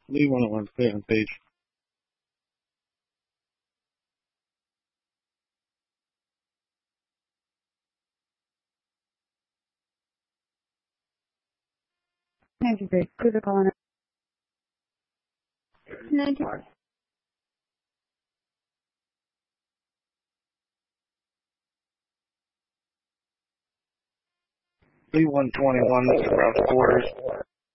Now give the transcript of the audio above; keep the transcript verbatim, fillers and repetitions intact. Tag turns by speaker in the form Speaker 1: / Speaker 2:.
Speaker 1: Lee one oh one, stay on page.
Speaker 2: ninety-three, clear calling. ninety-four.
Speaker 1: Lee one twenty-one, surround quarters.